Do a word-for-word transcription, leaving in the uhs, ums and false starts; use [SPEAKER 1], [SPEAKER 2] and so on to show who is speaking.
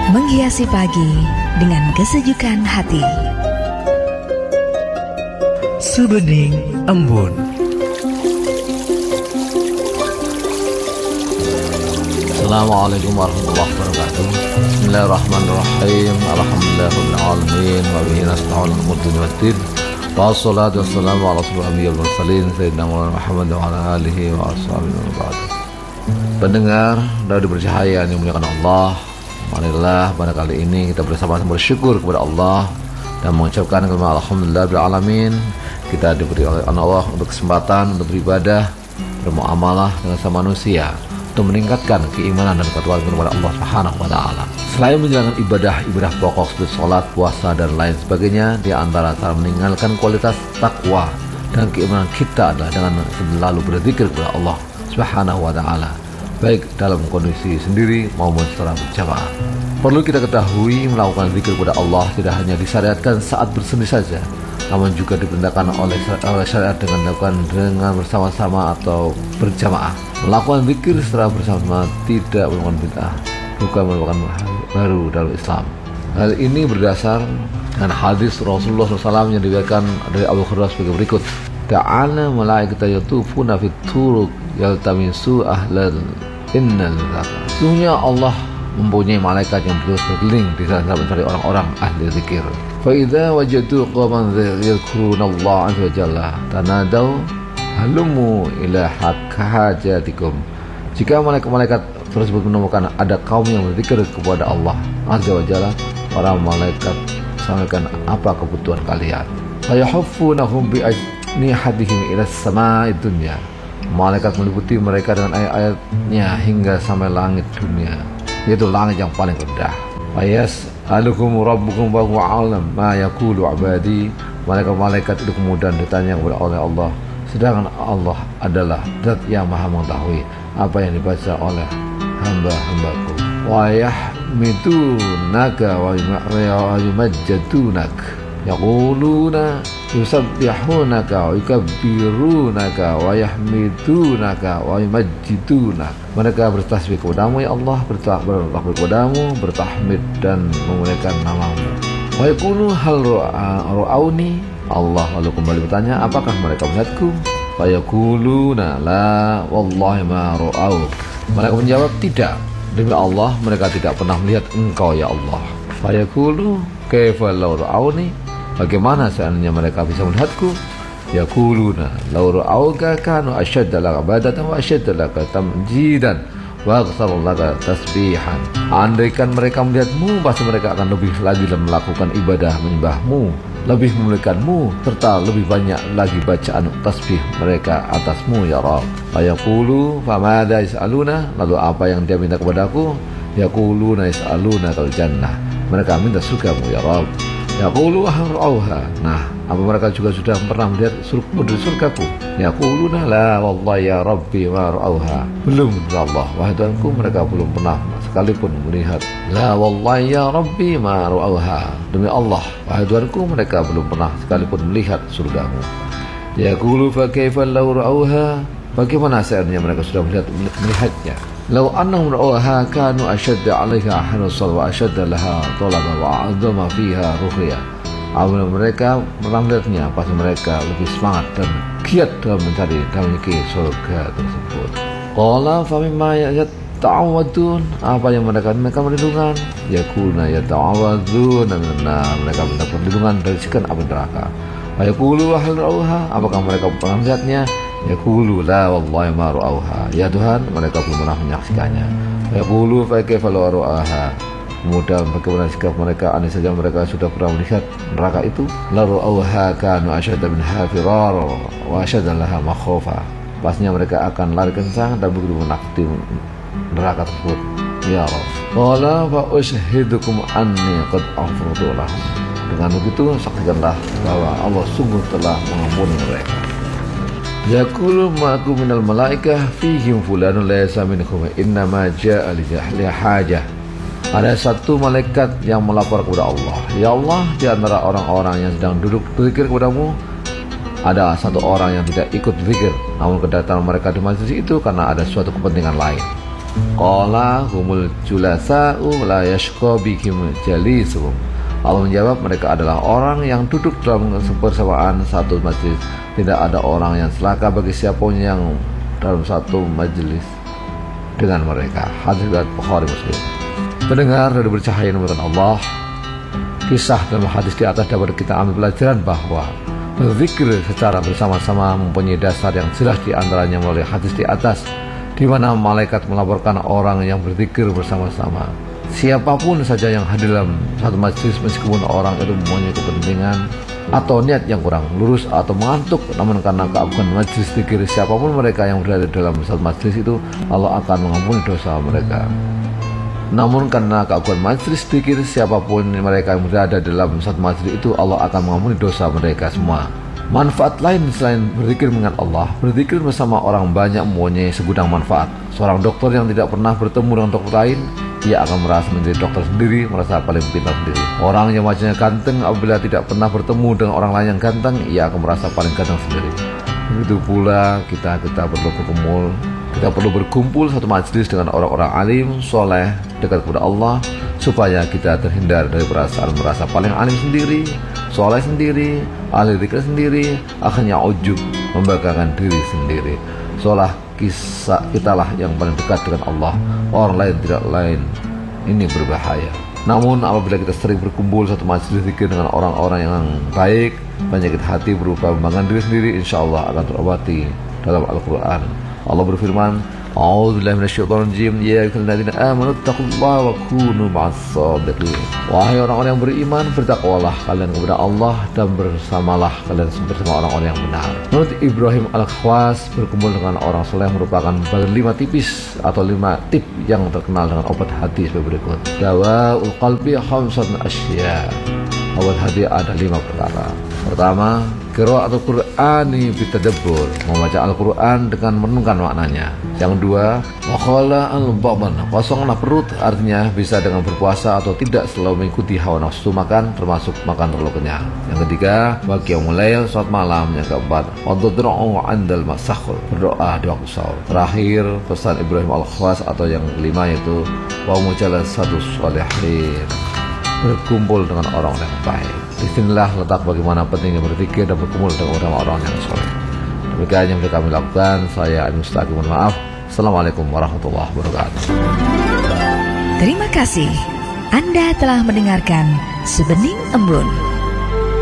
[SPEAKER 1] Menghiasi pagi dengan kesejukan hati.
[SPEAKER 2] Sebening Embun.
[SPEAKER 3] Assalamualaikum warahmatullahi wabarakatuh. Bismillahirrahmanirrahim. Alhamdulillahirabbil alamin wa bihi nasta'inu ala umuri waddin. Wassalatu wassalamu ala asyrofil mursalin sayyidina Muhammad wa ala alihi wa ashabihi wa ba'd. Pendengar dari bercahaya yang dimuliakan Allah, marilah pada kali ini kita bersama-sama bersyukur kepada Allah dan mengucapkan kalimat alhamdulillahirabbil alamin. Kita diberi oleh Allah untuk kesempatan untuk beribadah, bermuamalah dengan sama manusia, untuk meningkatkan keimanan dan ketakwaan kepada Allah Subhanahu wa taala. Selain menjalankan ibadah-ibadah pokok seperti salat, puasa dan lain sebagainya, di antara cara meninggalkan kualitas takwa dan keimanan kita adalah dengan selalu berzikir kepada Allah Subhanahu wa taala, baik dalam kondisi sendiri maupun secara berjamaah. Perlu kita ketahui, melakukan zikir kepada Allah tidak hanya disyariatkan saat bersendiri saja, namun juga diperintahkan oleh syariat dengan dilakukan dengan bersama-sama atau berjamaah. Melakukan zikir secara bersama tidak merupakan bid'ah, bukan merupakan hal baru dalam Islam. Hal ini berdasar dengan hadis Rasulullah shallallahu alaihi wasallam yang diriwayatkan dari Abu Hurairah sebagai berikut: Ta'ala malaikatu yatufuna fit turuq yaltamisu ahlal innal zakar. Sesungguhnya Allah mempunyai malaikat yang terus berkeliling di sana mencari orang-orang ahli zikir. Fa idza wajadu qauman yadhkurunallaha azza wa jalla tanadaw halumu ila hajatikum. Jika malaikat-malaikat tersebut menemukan ada kaum yang berzikir kepada Allah azza wa jalla, para malaikat sampaikan apa kebutuhan kalian. Fayahuffunahum bi ajnihatihim ila samaa'i dunya. Malaikat meliputi mereka dengan ayat-ayatnya hingga sampai langit dunia, yaitu langit yang paling rendah. Ayas alukum rabbukum wa huwa alam ma yaqulu abadi. Malaikat-malaikat itu kemudian ditanya kepada oleh Allah, sedangkan Allah adalah zat yang maha mengetahui apa yang dibaca oleh hamba-hambaku. Wa yahmidunaka wa yumajjadunaka yaquluna yusabbihunaka wa yukabbirunaka wa yahmidunaka wa yumajjidunaka. Mereka bertasbih kepadamu ya Allah, bertakbir kepadamu, bertahmid dan memuliakan namamu. Wa yaqulu hal ra'auni. Allah lalu kembali bertanya, apakah mereka melihatku? Wa yaquluna la wallahi ma ra'au. Mereka menjawab, tidak, demi Allah mereka tidak pernah melihat engkau ya Allah. Wa yaqulu kaifa law ra'auni. Bagaimana seandainya mereka bisa melihatku? Yaquluna law ra'auka kanu ashadda laka ibadatan wa ashadda laka tamjidan wa aktsaru laka tasbihan. Andaikan mereka melihatmu, pasti mereka akan lebih lagi melakukan ibadah menyembahmu, lebih memuliakanmu, serta lebih banyak lagi bacaan tasbih mereka atasmu ya Rabb. Fayaqulu famadza yas'aluna. Lalu apa yang dia minta kepadaku? Yaquluna yas'aluna kal jannah. Mereka minta surgamu ya Rabb. Yaqulu ahrauha. Nah, apa mereka juga sudah pernah melihat surga dari surgaku? Yaquluna la wallahi ya Rabbi ma ra'auha. Belum ya Allah, wahai Tuhanku, mereka belum pernah sekalipun melihat. La wallahi ya Rabbi ma ra'auha. Demi Allah, wahai Tuhanku, mereka belum pernah sekalipun melihat surgamu. Yaqulu fa kaifa law ra'auha. Bagaimana seandainya mereka sudah melihat melihatnya? Law annahum ra'awha kanu ashadda 'alaiha harsal wa ashadda laha talaba wa 'azama fiha ruhya. Apabila mereka pernah melihatnya, pasti mereka lebih semangat dan giat dalam mencari dan memiliki surga tersebut. Qala fa mimma yata'awadun. Apa yang mereka minta perlindungan? Yaquluna yata'awadun. Nah, mereka minta perlindungan dari siksa api neraka. Wa yaqulu hal ra'awha. Apakah mereka pernah melihatnya? Yaqulu la wallahi ma ra'auha. Ya Tuhan, mereka belum pernah menyaksikannya. Yaqulu fa kaifa law ra'aha. Kemudian bagaimana sikap mereka andai saja mereka sudah pernah melihat neraka itu? La ra'auha kanu asyadda minha firara wa asyadda laha makhafa. Pastinya mereka akan lari kencang dan begitu menakuti neraka tersebut ya Rabb. Qala fa ushidukum anni qad aghfartu lahum. Dengan begitu saksikanlah bahwa Allah sungguh telah mengampuni mereka. Yaqulu ma'akum minal malaikah fihim fulanun laysa minkum innama ja'a li hajah. Ada satu malaikat yang melapor kepada Allah, ya Allah, di antara orang-orang yang sedang duduk berzikir kepadamu ada satu orang yang tidak ikut zikir, namun kedatangan mereka di majlis itu karena ada suatu kepentingan lain. Qala humul julasa'u la yashqa bihim jalisuhum. Allah menjawab, mereka adalah orang yang duduk dalam kebersamaan satu majelis. Tidak ada orang yang celaka bagi siapapun yang dalam satu majelis dengan mereka. Hadis riwayat Bukhari Muslim. Pendengar dari bercahaya nubuatan Allah, kisah dalam hadis di atas dapat kita ambil pelajaran bahwa berzikir secara bersama-sama mempunyai dasar yang jelas, di antaranya melalui hadis di atas, di mana malaikat melaporkan orang yang berzikir bersama-sama. Siapapun saja yang hadir dalam satu majelis, meskipun orang itu mempunyai kepentingan atau niat yang kurang lurus atau mengantuk, namun karena keagungan majelis zikir, siapapun mereka yang berada dalam satu majelis itu, Allah akan mengampuni dosa mereka. Namun karena keagungan majelis zikir, siapapun mereka yang berada dalam satu majelis itu, Allah akan mengampuni dosa mereka semua. Manfaat lain selain berzikir mengingat Allah, berzikir bersama orang banyak mempunyai segudang manfaat. Seorang dokter yang tidak pernah bertemu dengan dokter lain, ia akan merasa menjadi dokter sendiri, merasa paling pintar sendiri. Orang yang wajahnya ganteng, apabila tidak pernah bertemu dengan orang lain yang ganteng, ia akan merasa paling ganteng sendiri. Begitu pula kita kita perlu berkumpul, kita perlu berkumpul satu majelis dengan orang-orang alim, soleh, dekat kepada Allah, supaya kita terhindar dari perasaan merasa paling alim sendiri, soleh sendiri, ahli zikir sendiri, akhirnya ujub, membanggakan diri sendiri. Seolah kisah kitalah yang paling dekat dengan Allah, orang lain tidak lain. Ini berbahaya. Namun apabila kita sering berkumpul satu majelis zikir dengan orang-orang yang baik, penyakit hati berupa membanggakan diri sendiri insya Allah akan terobati. Dalam Al-Quran Allah berfirman, A'udzubillahi minasyaitonirrajim, ya ayyuhalladzina amanu taqullaha wa kunu ma'as-shadiqin. Wahai orang-orang yang beriman, bertakwalah kalian kepada Allah dan bersamalah kalian bersama orang-orang yang benar. Menurut Ibrahim Al-Khwas, berkumpul dengan orang soleh merupakan bagian lima tipis atau lima tip yang terkenal dengan obat hati sebagai berikut. Dawaul qalbi khamsatun asya. Obat hati ada lima perkara. Pertama, qiraatul Qur'ani bitadabbur, membaca Al-Quran dengan merenungkan maknanya. Yang kedua, waqala al-baban, kosonglah perut, artinya bisa dengan berpuasa atau tidak selalu mengikuti hawa nafsu makan, termasuk makan terlalu kenyang. Yang ketiga, waqiyamul lail, salat malam. Yang keempat, waddu'u 'indal masakhur, berdoa di waktu sahur. Terakhir, pesan Ibrahim Al-Khwas atau yang kelima yaitu wa mujalasatus sholihin, berkumpul dengan orang yang baik. Disinilah letak bagaimana pentingnya berzikir dan berkumpul dengan orang-orang yang soleh. Demikian yang kami lakukan. Saya Adi Mustaqim, mohon maaf. Assalamualaikum warahmatullahi wabarakatuh.
[SPEAKER 1] Terima kasih. Anda telah mendengarkan Sebening Embun.